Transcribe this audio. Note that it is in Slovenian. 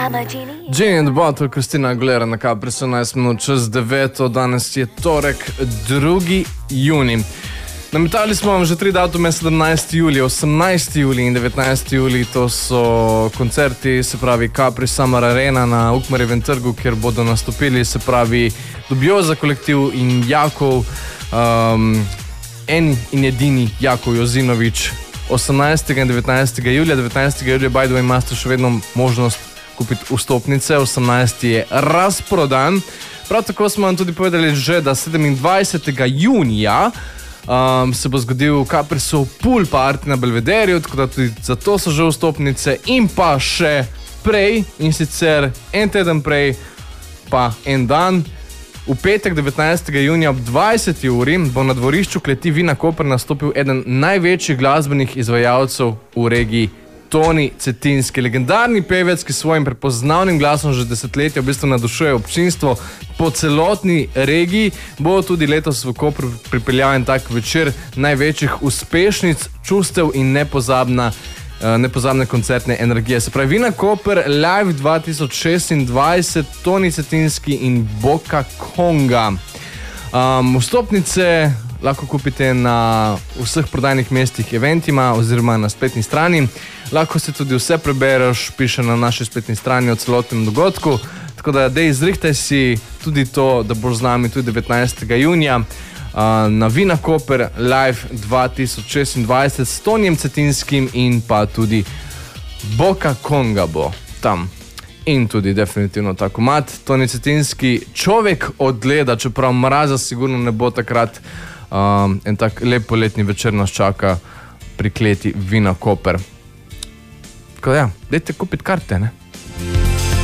Genie and the Bottle, Kristina Aguilera na Capri, 17 minut čez 9, danes je torek, 2. juni. Nametali smo vam že 3 datume, 17. julij, 18. julij in 19. julij, to so koncerti, se pravi Capri Summer Arena na Ukmarjevem trgu, kjer bodo nastopili, se pravi Dubioza kolektiv in Jakov, en in edini Jakov Jozinović. 18. in 19. julija. 19. julija, by the way, imate še vedno možnost kupiti vstopnice, 18. je razprodan. Prav tako smo vam tudi povedali že, da 27. junija se bo zgodil Caprisov pool party na Belvederju, tako da tudi zato so že vstopnice in pa še prej, in sicer en teden prej, pa en dan. V petek 19. junija ob 20. uri bo na dvorišču kleti Vina Koper nastopil eden največjih glasbenih izvajalcev v regiji, Toni Cetinski. Legendarni pevec, ki svojim prepoznavnim glasom že desetletja v bistvu nadušuje občinstvo po celotni regiji, bo tudi letos v Kopru pripeljal en tak večer največjih uspešnic, čustev in nepozabne koncertne energije. Se pravi Vina Koper Live 2026, Toni Cetinski in Boka Konga. Vstopnice lahko kupite na vseh prodajnih mestih Eventima oziroma na spletni strani. Lahko se tudi vse prebereš, piše na naši spletni strani o celotnem dogodku. Tako da izrihtaj si tudi to, da boš z nami tudi 19. junija na Vina Koper Live 2026 s Tonijem Cetinskim in pa tudi Boka Konga bo tam. In tudi definitivno ta komad. Toni Cetinski, človek od leda, čeprav mraza sigurno ne bo takrat, en tak lep poletni večer nas čaka pri kleti Vina Koper. Tako da ja, dajte kupiti karte, ne?